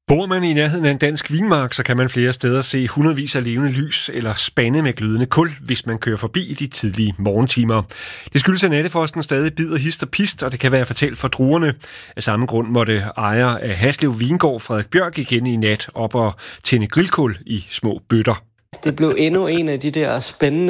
Bor man i nærheden af en dansk vinmark, så kan man flere steder se hundredvis af levende lys eller spande med glødende kul, hvis man kører forbi i de tidlige morgentimer. Det skyldes, at nattefrosten stadig bider hist og pist, og det kan være fatalt for druerne. Af samme grund måtte ejer af Haslev Vingård, Frederik Bjørk, igen i nat op og tænde grillkul i små bøtter. Det blev endnu en af de der spændende